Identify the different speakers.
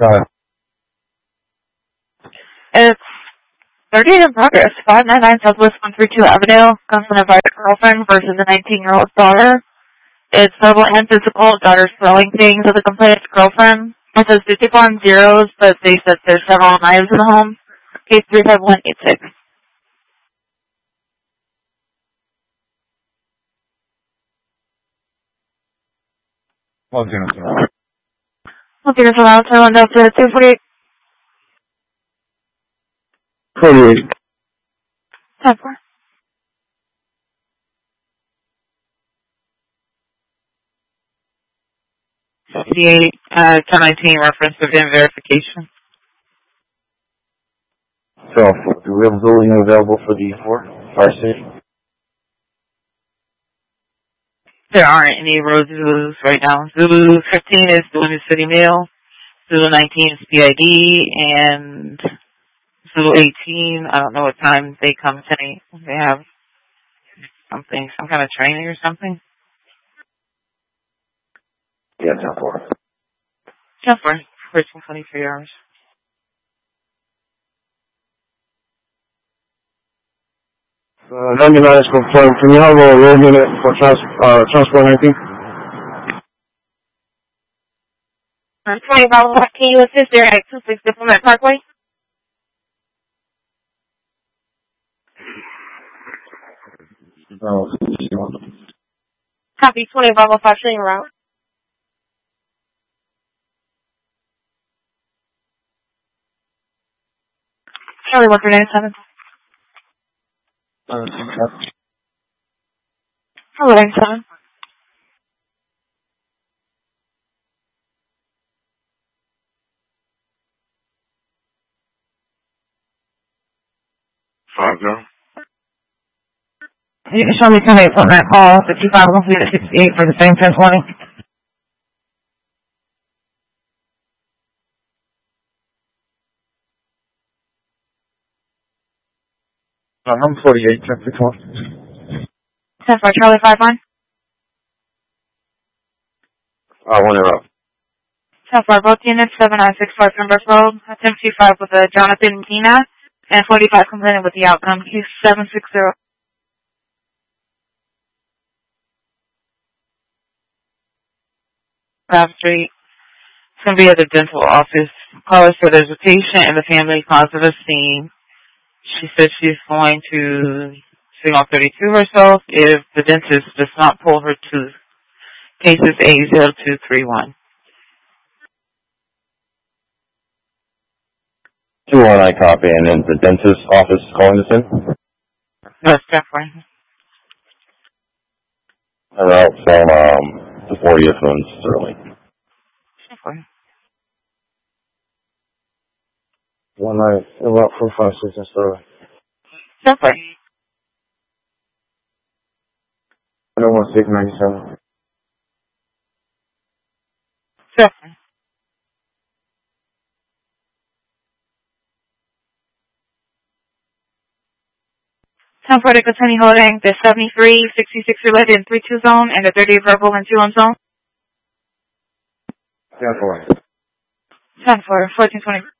Speaker 1: It's 30 in progress. 599 Southwest 132 Avondale. Concern of girlfriend versus a 19-year-old daughter. It's verbal and physical. Daughter's throwing things at the complainant's girlfriend. It says to take on zeros, but they said there's several knives in the home. Case 35186. Okay, that's allowed to run up to 248.
Speaker 2: 48.
Speaker 1: 10-4.
Speaker 3: 58, 1019, reference to VIN verification.
Speaker 2: So, do we have a building available for the fire station?
Speaker 3: There aren't any road Zulus right now. Zulu 15 is doing the city mail. Zulu 19 is PID, and Zulu 18, I don't know what time they come today. They have something, some kind of training or something.
Speaker 2: Yeah, 10-4.
Speaker 3: 10-4, 23 hours.
Speaker 2: Number 9 is confirmed. Can you have a road unit for transport 19?
Speaker 1: 20 Bravo, can you assist there at 26 Diplomat Parkway? Copy 20 Bravo 5 Shilling Route. Charlie 1397. Charlie 97.
Speaker 3: You can show me 10-8 on that call, 55 168 for the same 1020.
Speaker 2: Number 48, 10-4.
Speaker 1: 10-4, Charlie 5-1.
Speaker 2: 1 up.
Speaker 1: 10-4, both units, 7965 Pembroke Road. 10-25 with Jonathan Dina, and 45 complaining with the outcome. He's 760.
Speaker 3: Street. It's going to be at the dental office. Caller said there's a patient and the family positive scene. She said she's going to signal 32 herself if the dentist does not pull her tooth. Case is A0231.
Speaker 2: 2-1, I copy, and then the dentist office is calling this in?
Speaker 3: That's definitely.
Speaker 2: We're out from the 40th and Sterling.
Speaker 3: Definitely.
Speaker 2: 1 night, we're out from 5-6 and Sterling.
Speaker 3: Definitely.
Speaker 2: I don't want 697.
Speaker 3: Definitely.
Speaker 1: 10-4 to continue holding the 73, 66 related in 3-2 zone and the 30 verbal and 2-1 zone.
Speaker 2: 10-4.
Speaker 1: 10-4, 1420.